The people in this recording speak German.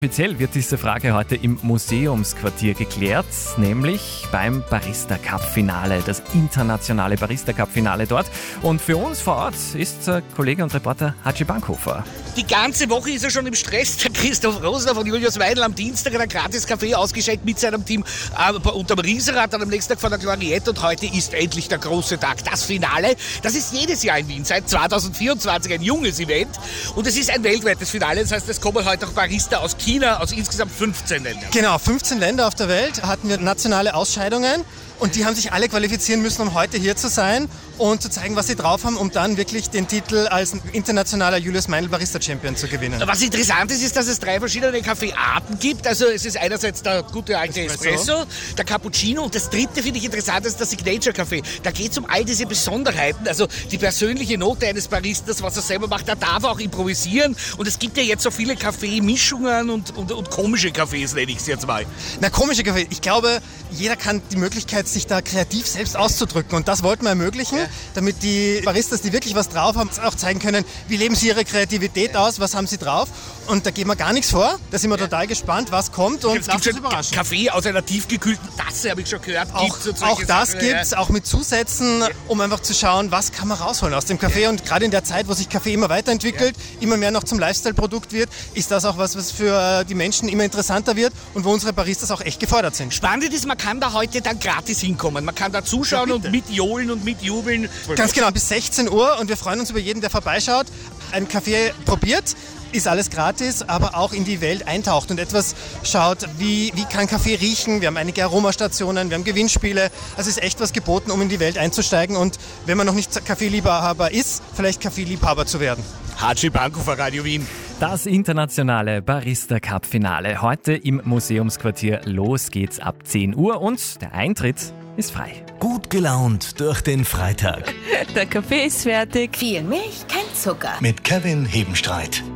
Speziell wird diese Frage heute im Museumsquartier geklärt, nämlich beim Barista Cup Finale, das internationale Barista Cup Finale dort. Und für uns vor Ort ist Kollege und Reporter Hatschi Bankhofer. Die ganze Woche ist er schon im Stress. Der Christoph Rosner von Julius Weidl am Dienstag hat ein Gratis-Café ausgeschenkt mit seinem Team unterm Riesenrad, dann am nächsten Tag von der Gloriette und heute ist endlich der große Tag, das Finale. Das ist jedes Jahr in Wien, seit 2024 ein junges Event und es ist ein weltweites Finale, das heißt, es kommen heute auch Barista aus China, aus insgesamt 15 Ländern. Genau, 15 Länder auf der Welt hatten wir nationale Ausscheidungen und die haben sich alle qualifizieren müssen, um heute hier zu sein und zu zeigen, was sie drauf haben, um dann wirklich den Titel als internationaler Julius Weidl Barista Champion zu gewinnen. Was interessant ist, dass es 3 verschiedene Kaffeearten gibt. Also es ist einerseits der gute alte Espresso, der Cappuccino und das dritte finde ich interessant, ist der Signature Kaffee. Da geht es um all diese Besonderheiten, also die persönliche Note eines Baristas, was er selber macht. Da darf er auch improvisieren und es gibt ja jetzt so viele Kaffeemischungen und komische Kaffees, nenne ich es jetzt mal. Na, komische Kaffee. Ich glaube, jeder kann die Möglichkeit, sich da kreativ selbst auszudrücken und das wollten wir ermöglichen, damit die Baristas, die wirklich was drauf haben, auch zeigen können, wie leben sie ihre Kreativität aus, was haben sie drauf und da geben wir gar nichts vor, da sind wir total gespannt, was kommt und lasst uns überraschen. Kaffee aus einer tiefgekühlten Tasse, habe ich schon gehört. Auch das gibt's, auch mit Zusätzen, um einfach zu schauen, was kann man rausholen aus dem Kaffee und gerade in der Zeit, wo sich Kaffee immer weiterentwickelt, immer mehr noch zum Lifestyle-Produkt wird, ist das auch was für die Menschen immer interessanter wird und wo unsere Baristas auch echt gefordert sind. Spannend ist, man kann da heute dann gratis hinkommen, man kann da zuschauen und mitjohlen und mitjubeln. Ganz genau, bis 16 Uhr und wir freuen uns über jeden, der vorbeischaut, einen Kaffee probiert, ist alles gratis, aber auch in die Welt eintaucht und etwas schaut, wie kann Kaffee riechen. Wir haben einige Aromastationen, wir haben Gewinnspiele. Also es ist echt was geboten, um in die Welt einzusteigen und wenn man noch nicht Kaffeeliebhaber ist, vielleicht Kaffeeliebhaber zu werden. Hatschi Bankhofer, Radio Wien. Das internationale Barista Cup Finale heute im Museumsquartier. Los geht's ab 10 Uhr und der Eintritt ist frei. Gut gelaunt durch den Freitag. Der Kaffee ist fertig. Viel Milch, kein Zucker. Mit Kevin Hebenstreit.